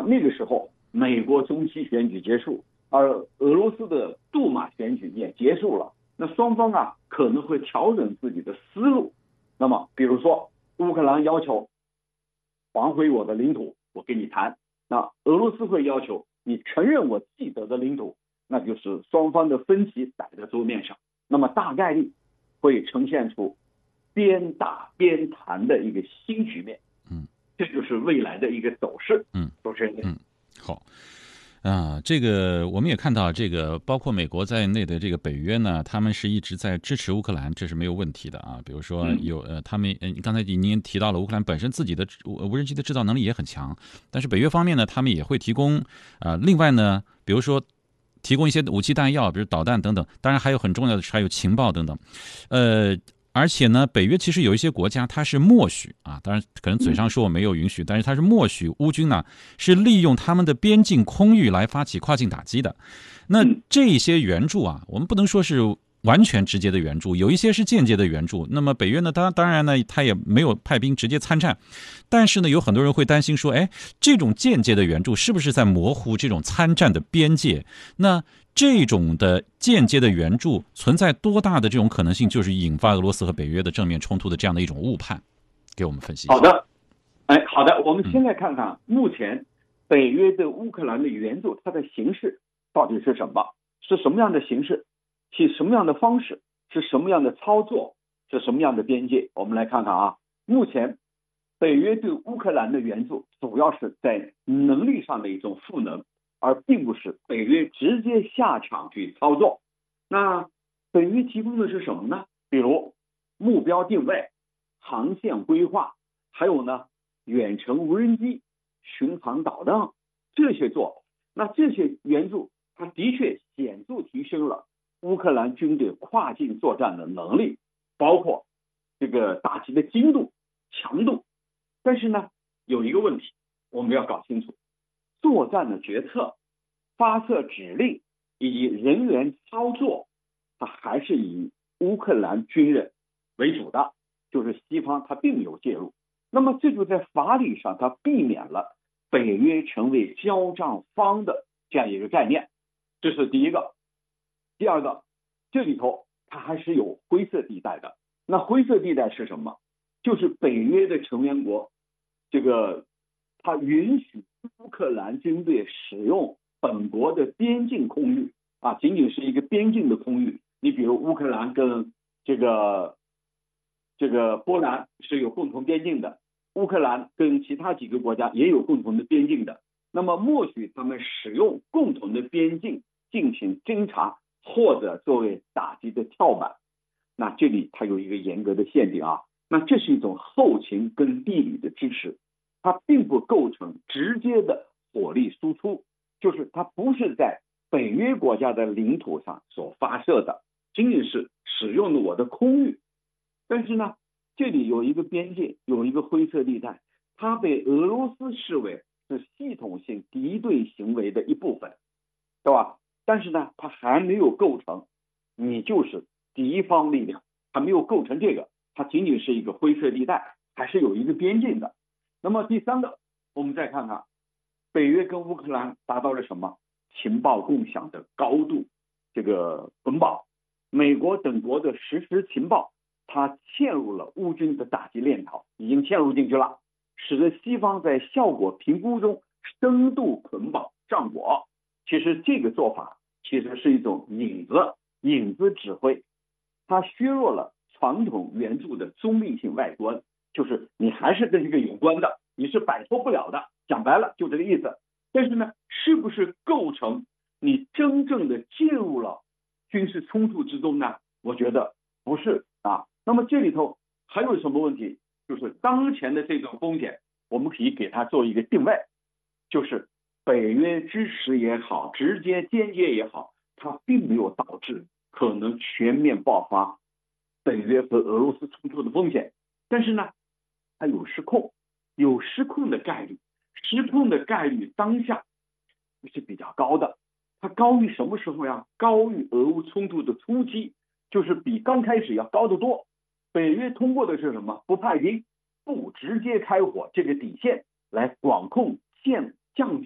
那个时候美国中期选举结束，而俄罗斯的杜马选举也结束了，那双方可能会调整自己的思路。那么比如说乌克兰要求还回我的领土，我跟你谈，那俄罗斯会要求你承认我既得的领土，那就是双方的分歧摆在桌面上，那么大概率会呈现出边打边谈的一个新局面。这就是未来的一个走势。主持人。 好。这个我们也看到，这个包括美国在内的这个北约呢，他们是一直在支持乌克兰，这是没有问题的啊。比如说他们刚才您提到了乌克兰本身自己的无人机的制造能力也很强，但是北约方面呢，他们也会提供另外呢，比如说提供一些武器弹药，比如导弹等等，当然还有很重要的是还有情报等等。而且呢，北约其实有一些国家它是默许当然可能嘴上说我没有允许，但是它是默许乌军呢是利用他们的边境空域来发起跨境打击的。那这些援助我们不能说是完全直接的援助，有一些是间接的援助。那么北约呢，当然呢，他也没有派兵直接参战，但是呢，有很多人会担心说，这种间接的援助是不是在模糊这种参战的边界？那这种的间接的援助存在多大的这种可能性，就是引发俄罗斯和北约的正面冲突的这样的一种误判？给我们分析一下。 好的，我们先来看看目前北约对乌克兰的援助，它的形式到底是什么？是什么样的形式？是什么样的方式？是什么样的操作？是什么样的边界？我们来看看目前北约对乌克兰的援助主要是在能力上的一种赋能，而并不是北约直接下场去操作。那北约提供的是什么呢？比如目标定位、航线规划，还有呢远程无人机、巡航导弹这些做法。那这些援助它的确显著提升了乌克兰军队跨境作战的能力，包括这个打击的精度、强度。但是呢，有一个问题我们要搞清楚，作战的决策、发射指令以及人员操作，它还是以乌克兰军人为主的，就是西方它并没有介入。那么这就在法理上它避免了北约成为交战方的这样一个概念，这是第一个。第二个，这里头它还是有灰色地带的。那灰色地带是什么？就是北约的成员国它允许乌克兰军队使用本国的边境空域仅仅是一个边境的空域。你比如乌克兰跟这个波兰是有共同边境的，乌克兰跟其他几个国家也有共同的边境的。那么默许他们使用共同的边境进行侦察或者作为打击的跳板。那这里它有一个严格的限定那这是一种后勤跟地理的支持，它并不构成直接的火力输出，就是它不是在北约国家的领土上所发射的，仅仅是使用了我的空域。但是呢，这里有一个边界，有一个灰色地带，它被俄罗斯视为是系统性敌对行为的一部分，对吧？但是呢，它还没有构成你就是敌方力量，它没有构成这个，它仅仅是一个灰色地带，还是有一个边境的。那么第三个，我们再看看北约跟乌克兰达到了什么？情报共享的高度捆绑。美国等国的实时情报它嵌入了乌军的打击链条，已经嵌入进去了，使得西方在效果评估中深度捆绑战果。其实这个做法其实是一种影子指挥，它削弱了传统援助的中立性外观，就是你还是跟这个有关的，你是摆脱不了的，讲白了就这个意思。但是呢，是不是构成你真正的介入了军事冲突之中呢？我觉得不是那么这里头还有什么问题？就是当前的这种风险，我们可以给它做一个定位，就是北约支持也好，直接间接也好，它并没有导致可能全面爆发北约和俄罗斯冲突的风险。但是呢，它有失控的概率，失控的概率当下是比较高的。它高于什么时候呀？高于俄乌冲突的初期，就是比刚开始要高得多。北约通过的是什么？不派兵，不直接开火这个底线来管控降低